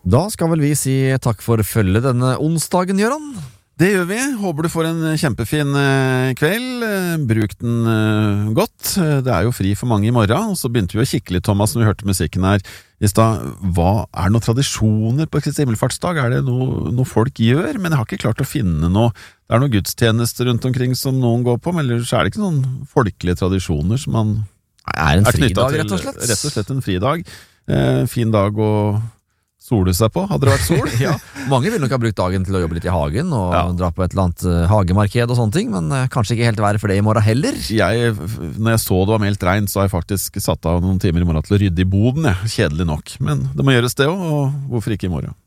Da skal vel vi si takk for følget denne onsdagen, Gøran. Det gjør vi. Håper du får en kjempefin kveld. Bruk den godt. Det er jo fri for mange i morgen. Og så begynte vi å kikke litt, Thomas, når vi hørte musikken her i sted. Hva er det noen tradisjoner på Kristi himmelfartsdag? Er det noe folk gjør? Men jeg har ikke klart å finne noe. Det er noen gudstjenester rundt omkring som noen går på, men ellers er det ikke noen folkelige tradisjoner som man er en fridag, rett og slett. Rett og slett en fridag. Fin dag å sole seg på, hadde det vært sol. Ja, mange vil nok ha brukt dagen til å jobbe litt i hagen og dra på et eller annet hagemarked og sånne ting, men kanskje ikke helt være for det i morgen heller. Når jeg så det var meldt regn, så har jeg faktisk satt av noen timer i morgen til å rydde i boden, kjedelig nok. Men det må gjøres det også, og hvorfor ikke i morgen?